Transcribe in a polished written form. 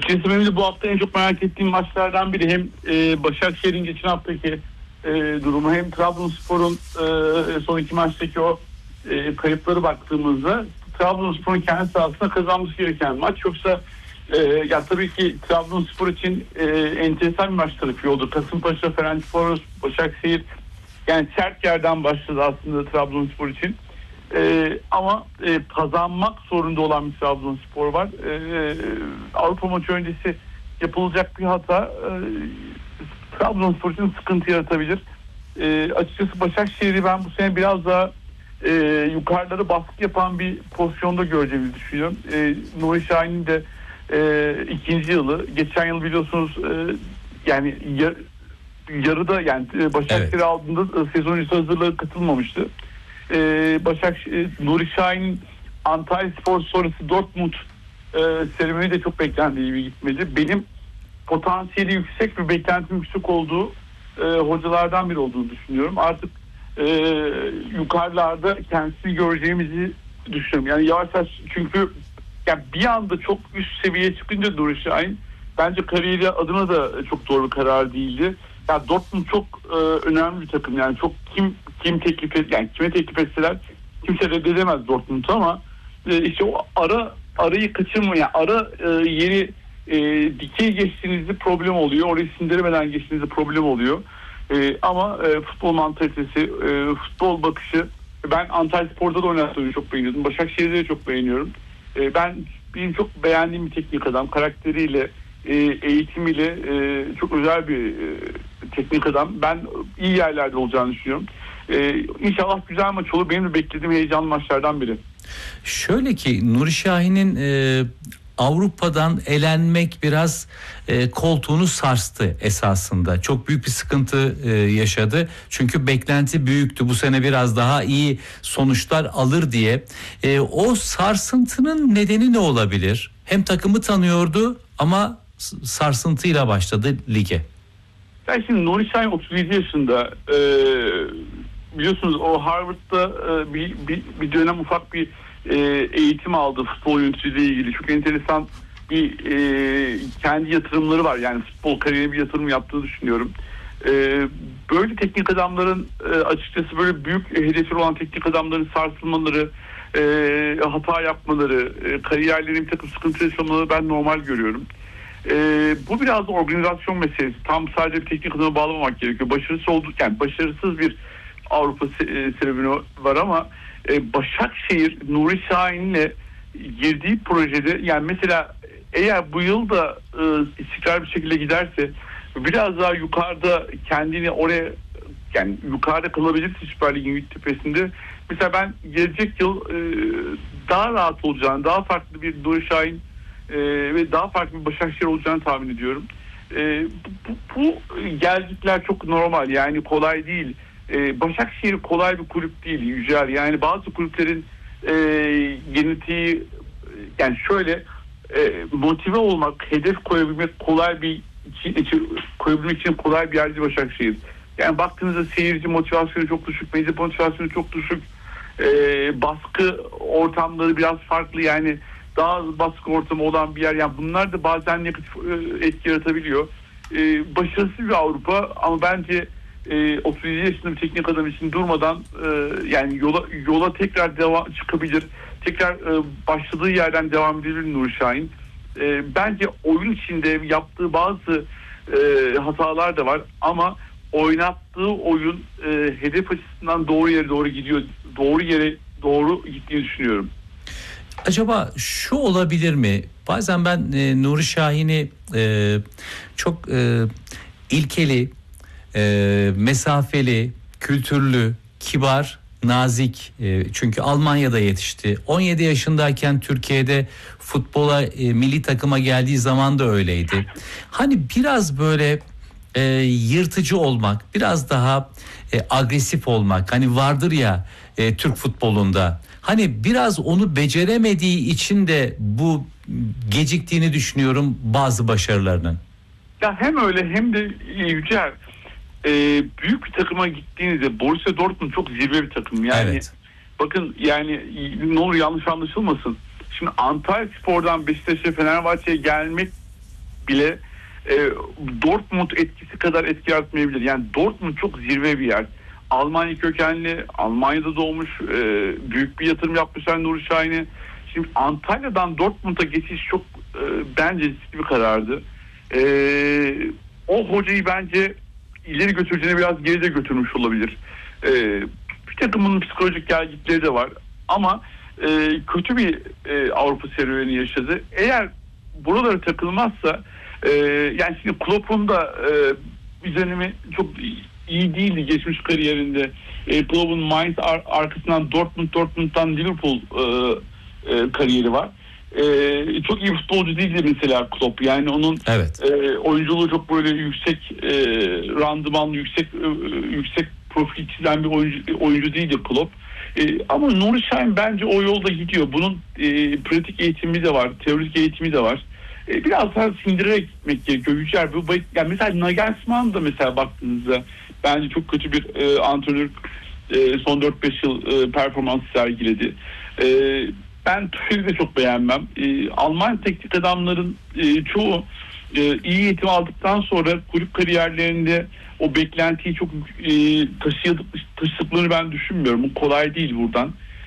Açıkçası benim de bu hafta en çok merak ettiğim maçlardan biri. Hem Başakşehir'in geçen haftaki durumu, hem Trabzonspor'un son iki maçtaki o kayıpları baktığımızda Trabzonspor'un kendi sahasında kazanması gereken maç. Yoksa ya tabii ki Trabzonspor için enteresan bir maç tarafı oldu. Kasımpaşa, Ferencvaros, Başakşehir, yani sert yerden başladı aslında Trabzonspor için. Ama kazanmak zorunda olan bir Trabzonspor var. Avrupa maçı öncesi yapılacak bir hata Trabzonspor için sıkıntı yaratabilir. Açıkçası Başakşehir'i ben bu sene biraz daha yukarılara baskı yapan bir pozisyonda göreceğimizi düşünüyorum. Nuri Şahin'in de ikinci yılı. Geçen yıl biliyorsunuz yani yarıda, yani Başakşehir evet, aldığında sezon öncesi hazırlığı katılmamıştı. Nuri Şahin'in Antalyaspor sonrası Dortmund serüveni de çok beklendiği gibi gitmedi. Benim potansiyeli yüksek ve beklentim yüksek olduğu hocalardan biri olduğunu düşünüyorum. Artık yukarılarda kendisini göreceğimizi düşünüyorum. Yani yavaş yavaş, çünkü yani bir anda çok üst seviyeye çıkınca Nuri Şahin bence kariyeri adına da çok doğru bir karar değildi. Yani Dortmund çok önemli bir takım. Yani çok kim teklif et, yani kime teklif etseler kimse reddedemez Dortmund'u, ama işte o arayı kaçırma, yani ara yeri dikey geçtiğinizde problem oluyor. Orayı sindiremeden geçtiğinizde problem oluyor. Ama futbol mantalitesi, futbol bakışı, ben Antalyaspor'da da oynattığını çok beğeniyordum. Başakşehir'de de çok beğeniyorum. Benim çok beğendiğim bir teknik adam. Karakteriyle, eğitimiyle çok özel bir teknik adam. Ben iyi yerlerde olacağını düşünüyorum. İnşallah güzel maç olur. Benim de beklediğim heyecanlı maçlardan biri. Şöyle ki Nuri Şahin'in Avrupa'dan elenmek biraz koltuğunu sarstı esasında. Çok büyük bir sıkıntı yaşadı. Çünkü beklenti büyüktü. Bu sene biraz daha iyi sonuçlar alır diye. O sarsıntının nedeni ne olabilir? Hem takımı tanıyordu ama sarsıntıyla başladı lige. Yani şimdi Nuri Şahin 37 yaşında. Biliyorsunuz o Harvard'da bir dönem ufak bir eğitim aldı futbol yöneticiliği ile ilgili. Çok enteresan bir kendi yatırımları var. Yani futbol kariyerine bir yatırım yaptığını düşünüyorum. Böyle teknik adamların açıkçası böyle büyük hedefleri olan teknik adamların sarsılmaları, hata yapmaları, kariyerlerinin bir takım sıkıntı yaşamaları ben normal görüyorum. Bu biraz da organizasyon meselesi. Tam sadece bir teknik adama bağlamamak gerekiyor. Başarısız bir Avrupa serüveni var ama Başakşehir Nuri Şahin'le girdiği projede, yani mesela eğer bu yıl da istikrar bir şekilde giderse biraz daha yukarıda kendini oraya, yani yukarıda kalabilirse Süper Lig'in tepesinde, mesela ben gelecek yıl daha rahat olacağını, daha farklı bir Nuri Şahin ve daha farklı bir Başakşehir olacağını tahmin ediyorum. Bu gelgitler çok normal, yani kolay değil. Başakşehir kolay bir kulüp değil Yücel. Yani bazı kulüplerin genetiği, yani şöyle motive olmak, hedef koyabilmek kolay bir koyabilmek için kolay bir yerci Başakşehir. Yani baktığınızda seyirci motivasyonu çok düşük, medya motivasyonu çok düşük, baskı ortamları biraz farklı, yani daha az baskı ortamı olan bir yer. Yani bunlar da bazen negatif etki yaratabiliyor. Başarısız bir Avrupa, ama bence 37 yaşında bir teknik adam için durmadan yani yola tekrar çıkabilir. Tekrar başladığı yerden devam edebilir Nuri Şahin. Bence oyun içinde yaptığı bazı hatalar da var, ama oynattığı oyun hedef açısından doğru yere doğru gidiyor. Doğru yere doğru gittiğini düşünüyorum. Acaba şu olabilir mi? Bazen ben Nuri Şahin'i çok ilkeli, mesafeli, kültürlü, kibar, nazik, çünkü Almanya'da yetişti. 17 yaşındayken Türkiye'de futbola, milli takıma geldiği zaman da öyleydi. Hani biraz böyle yırtıcı olmak, biraz daha agresif olmak, hani vardır ya Türk futbolunda. Hani biraz onu beceremediği için de bu geciktiğini düşünüyorum bazı başarılarının. Ya hem öyle hem de Yücel, büyük bir takıma gittiğinizde, Borussia Dortmund çok zirve bir takım. Yani evet, bakın, yani ne olur yanlış anlaşılmasın. Şimdi Antalyaspor'dan Beşiktaş'a, Fenerbahçe'ye gelmek bile Dortmund etkisi kadar etki yaratmayabilir. Yani Dortmund çok zirve bir yer. Almanya kökenli, Almanya'da doğmuş, büyük bir yatırım yapmışlar Nuri Şahin'e. Şimdi Antalya'dan Dortmund'a geçiş çok bence riskli bir karardı. O hocayı bence ileri götüreceğine biraz geride götürmüş olabilir. Bir takımın psikolojik gelgitleri de var. Ama kötü bir Avrupa serüveni yaşadı. Eğer buralara takılmazsa yani şimdi Klopp'un da bir dönemi çok iyi değildi geçmiş kariyerinde. Klopp'un Mainz arkasından Dortmund'dan Liverpool kariyeri var. Çok iyi futbolcu değildi mesela Klopp. Yani onun oyunculuğu çok böyle yüksek randımanlı, yüksek profil çizen bir oyuncu değildi Klopp. Ama Nuri Şahin bence o yolda gidiyor. Bunun pratik eğitimi de var, teorik eğitimi de var. Biraz daha sindirerek gitmek gerekiyor. Yücel, yani mesela Nagelsmann da mesela baktığınızda bence çok kötü bir antrenör son 4-5 yıl performans sergiledi. Ben Tuchel'i de çok beğenmem. Alman teknik adamların çoğu iyi eğitim aldıktan sonra kulüp kariyerlerinde o beklentiyi çok taşıdıklarını ben düşünmüyorum. Bu kolay değil buradan.